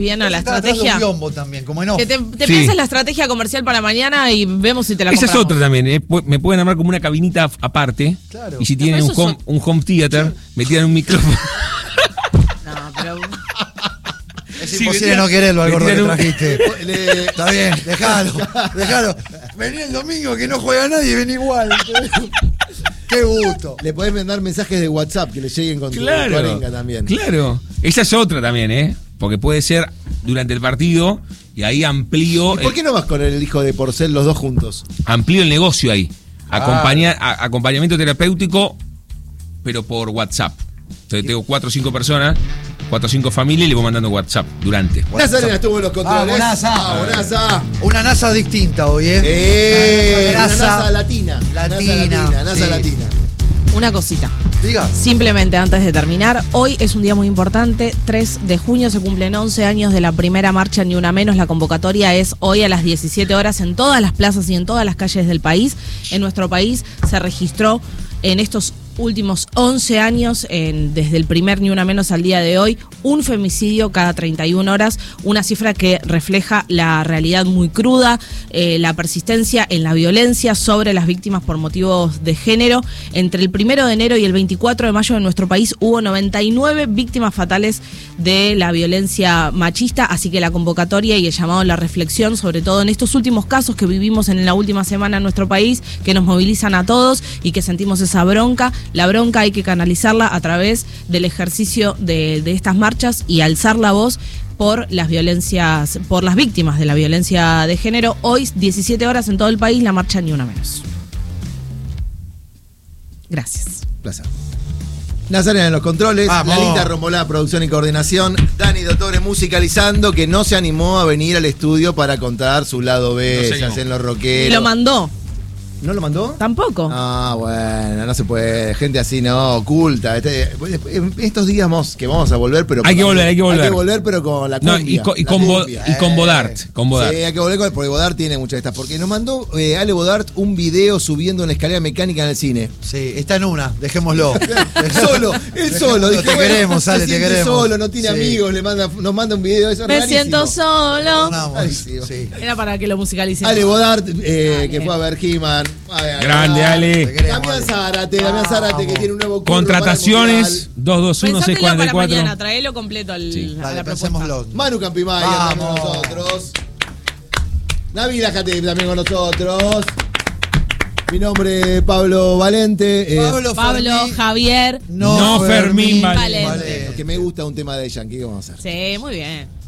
bien a la estrategia. Un biombo también, como en off. Que te piensas la estrategia comercial para mañana y vemos si te la compramos. Esa es otra también, me pueden armar como una cabinita aparte. Claro. Y si tienen un home theater, me tiran un micrófono. No, pero... Es imposible no quererlo al gordo que trajiste. Está bien, déjalo. Vení el domingo que no juega nadie y ven igual. Qué gusto. Le podés mandar mensajes de WhatsApp que le lleguen con tu arenga también. Claro. Esa es otra también, porque puede ser durante el partido y ahí amplío. ¿Y por qué no vas con el hijo de Porcel los dos juntos? Amplío el negocio ahí. Acompañamiento terapéutico, pero por WhatsApp. Entonces tengo 4 o 5 personas, 4 o 5 familias y le voy mandando WhatsApp durante. Nazarena estuvo en los controles. NASA. Una NASA distinta hoy, Una NASA latina. NASA latina. Una cosita. Diga. Simplemente antes de terminar, hoy es un día muy importante, 3 de junio se cumplen 11 años de la primera marcha Ni Una Menos. La convocatoria es hoy a las 17 horas en todas las plazas y en todas las calles del país. En nuestro país se registró en estos últimos 11 años, desde el primer Ni Una Menos al día de hoy, un femicidio cada 31 horas, una cifra que refleja la realidad muy cruda, la persistencia en la violencia sobre las víctimas por motivos de género. Entre el 1 de enero y el 24 de mayo en nuestro país hubo 99 víctimas fatales de la violencia machista, así que la convocatoria y el llamado a la reflexión, sobre todo en estos últimos casos que vivimos en la última semana en nuestro país, que nos movilizan a todos y que sentimos esa bronca. La bronca hay que canalizarla a través del ejercicio de estas marchas y alzar la voz por las violencias, por las víctimas de la violencia de género. Hoy, 17 horas en todo el país, la marcha Ni Una Menos. Gracias. Placer. Nazarena en los controles, Vamos. Lalita Rombolá, producción y coordinación, Dani Dottore musicalizando, que no se animó a venir al estudio para contar su lado B, No se se hacen los rockeros. Y lo mandó. ¿No lo mandó? Tampoco. Ah, bueno, no se puede. Gente así, no, oculta. Estos días que vamos a volver, pero... Hay que volver. Hay que volver, pero con la cumbia. No, y con Bodart. Sí, hay que volver porque Bodart tiene muchas de estas. Porque nos mandó Ale Bodart un video subiendo una escalera mecánica en el cine. Sí, está en una, dejémoslo. Él solo. Te queremos, Ale, te queremos. Solo, no tiene amigos, nos manda un video. Eso es Me rarísimo. siento solo. Sí. Era para que lo musicalicen. Ale Bodart, que fue a ver He-Man. Grande, Ale. Damián Zárate, que tiene un nuevo curro. Contrataciones, 221-644. Pensátelo para mañana, traelo completo a la propuesta. Pensémoslo. Manu Campimay también con nosotros. Navidad Jatib también con nosotros. Mi nombre es Pablo Valente. Pablo, Javier. No Fermín Valente. Que me gusta un tema de Yankee. ¿Qué vamos a hacer? Sí, muy bien.